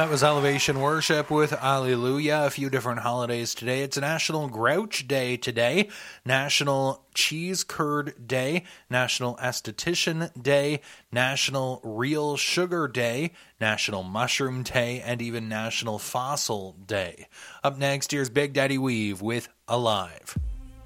That was Elevation Worship with Alleluia. A few different holidays today. It's National Grouch Day today, National Cheese Curd Day, National Esthetician Day, National Real Sugar Day, National Mushroom Day, and even National Fossil Day. Up next, here's Big Daddy Weave with Alive.